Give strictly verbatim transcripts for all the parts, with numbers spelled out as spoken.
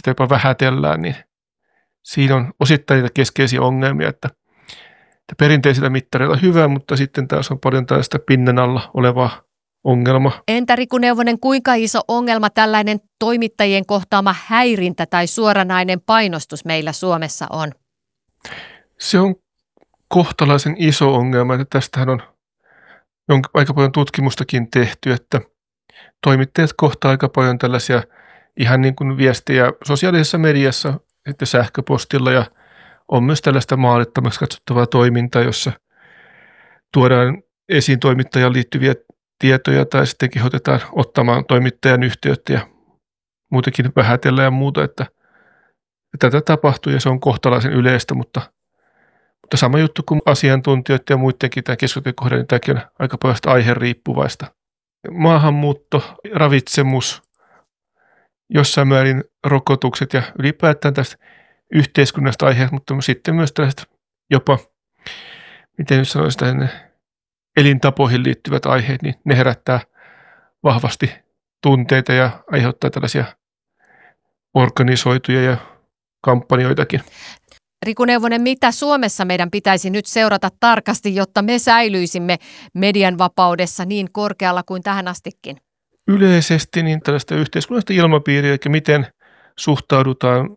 sitä jopa vähätellään, niin siinä on osittain niitä keskeisiä ongelmia, että, että perinteisillä mittareilla hyvä, mutta sitten taas on paljon tällaista pinnan alla olevaa ongelma. Entä Riku Neuvonen, kuinka iso ongelma tällainen toimittajien kohtaama häirintä tai suoranainen painostus meillä Suomessa on? Se on kohtalaisen iso ongelma, että tästähän on aika paljon tutkimustakin tehty, että toimittajat kohtaa aika paljon tällaisia ihan niin kuin viestejä sosiaalisessa mediassa, että sähköpostilla, ja on myös tällaista maalittomaksi katsottavaa toimintaa, jossa tuodaan esiin toimittajaan liittyviä tietoja tai sitten kehotetaan ottamaan toimittajan yhteyttä ja muutenkin vähätellä ja muuta, että tätä tapahtuu ja se on kohtalaisen yleistä, mutta, mutta sama juttu kuin asiantuntijoiden ja muidenkin tämän keskustelun kohdalla, niin tämäkin on aika paljon aiheriippuvaista. Maahanmuutto, ravitsemus, jossain määrin rokotukset ja ylipäätään tästä yhteiskunnasta aiheesta, mutta sitten myös tällaiset jopa, miten nyt sanoisi, elintapoihin liittyvät aiheet, niin ne herättää vahvasti tunteita ja aiheuttaa tällaisia organisoituja ja kampanjoitakin. Riku Neuvonen, mitä Suomessa meidän pitäisi nyt seurata tarkasti, jotta me säilyisimme median vapaudessa niin korkealla kuin tähän astikin? Yleisesti niin tällaista yhteiskunnallista ilmapiiriä, eli miten suhtaudutaan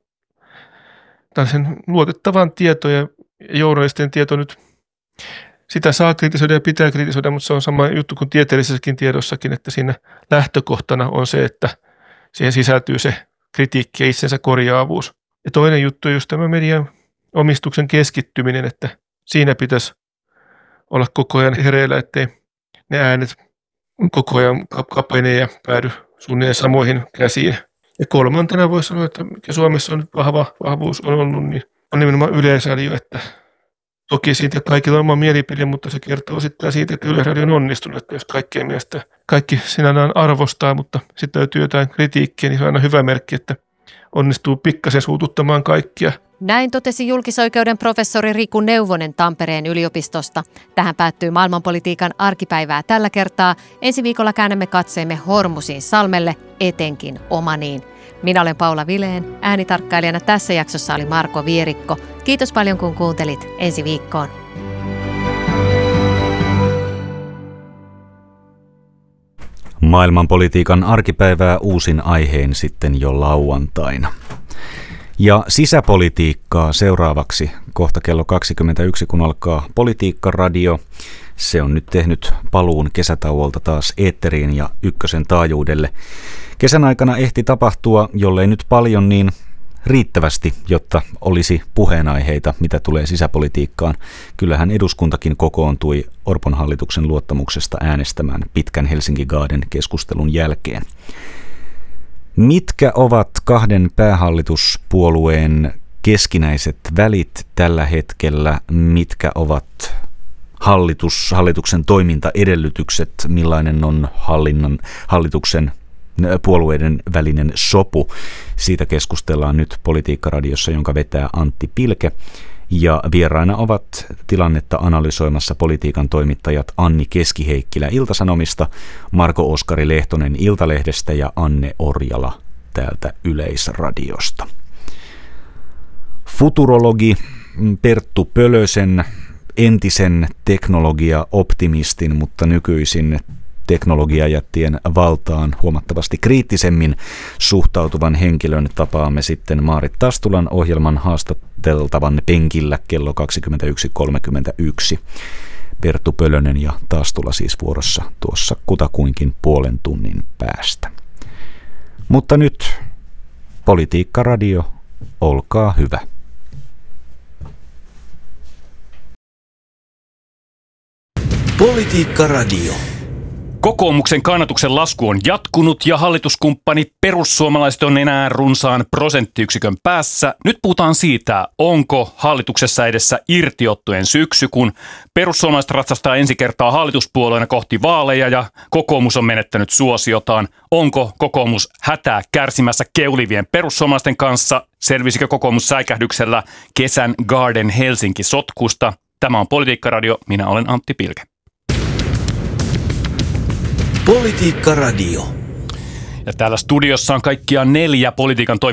tällaisen luotettavan tietoon ja journalistinen tieto nyt. Sitä saa kritisoida ja pitää kritisoida, mutta se on sama juttu kuin tieteellisessäkin tiedossakin, että siinä lähtökohtana on se, että siihen sisältyy se kritiikki ja itsensä korjaavuus. Ja toinen juttu on just tämä median omistuksen keskittyminen, että siinä pitäisi olla koko ajan hereillä, ettei ne äänet koko ajan kapenee ja päädy suunnilleen samoihin käsiin. Ja kolmantena voisi sanoa, että mikä Suomessa on vahva vahvuus on ollut, niin on nimenomaan Yleisradio, että toki siitä kaikilla on oma mielipide, mutta se kertoo sitten siitä, että Yleisradio on onnistunut, että jos kaikkien mielestä kaikki sinällään arvostaa, mutta sitten löytyy jotain kritiikkiä, niin se on aina hyvä merkki, että onnistuu pikkasen suututtamaan kaikkia. Näin totesi julkisoikeuden professori Riku Neuvonen Tampereen yliopistosta. Tähän päättyy maailmanpolitiikan arkipäivää tällä kertaa. Ensi viikolla käännämme katseemme Hormusin salmelle, etenkin Omaniin. Minä olen Paula Vileen. Äänitarkkailijana tässä jaksossa oli Marko Vierikko. Kiitos paljon kun kuuntelit. Ensi viikkoon. Maailmanpolitiikan arkipäivää uusin aiheen sitten jo lauantaina. Ja sisäpolitiikkaa seuraavaksi kohta kello kaksikymmentäyksi, kun alkaa Politiikka-radio. Se on nyt tehnyt paluun kesätauolta taas eetteriin ja ykkösen taajuudelle. Kesän aikana ehti tapahtua, jollei nyt paljon, niin riittävästi, jotta olisi puheenaiheita, mitä tulee sisäpolitiikkaan. Kyllähän eduskuntakin kokoontui Orpon hallituksen luottamuksesta äänestämään pitkän Helsinki Garden keskustelun jälkeen. Mitkä ovat kahden päähallituspuolueen keskinäiset välit tällä hetkellä? Mitkä ovat hallitus, hallituksen toimintaedellytykset? Millainen on hallinnon, hallituksen puolueiden välinen sopu? Siitä keskustellaan nyt Politiikka-radiossa, jonka vetää Antti Pilke. Ja vieraina ovat tilannetta analysoimassa politiikan toimittajat Anni Keski-Heikkilä Ilta-Sanomista, Marko Oskari Lehtonen Iltalehdestä ja Anne Orjala täältä Yleisradiosta. Futurologi Perttu Pölösen, entisen teknologia-optimistin, mutta nykyisin teknologiajättien valtaan huomattavasti kriittisemmin suhtautuvan henkilön tapaamme sitten Maarit Tastulan ohjelman haastateltavan penkillä kello kaksikymmentäyksi kolmekymmentäyksi. Perttu Pölönen ja Tastula siis vuorossa tuossa kutakuinkin puolen tunnin päästä. Mutta nyt Politiikka-radio, olkaa hyvä. Politiikka-radio. Kokoomuksen kannatuksen lasku on jatkunut ja hallituskumppani perussuomalaiset on enää runsaan prosenttiyksikön päässä. Nyt puhutaan siitä, onko hallituksessa edessä irtiottojen syksy, kun perussuomalaiset ratsastaa ensi kertaa hallituspuolueena kohti vaaleja ja kokoomus on menettänyt suosiotaan. Onko kokoomus hätää kärsimässä keulivien perussuomalaisten kanssa? Selvisikö kokoomus säikähdyksellä kesän Garden Helsinki-sotkusta? Tämä on Politiikka-radio, minä olen Antti Pilke. Politiikka-radio. Ja täällä studiossa on kaikkiaan neljä politiikan toimittajaa.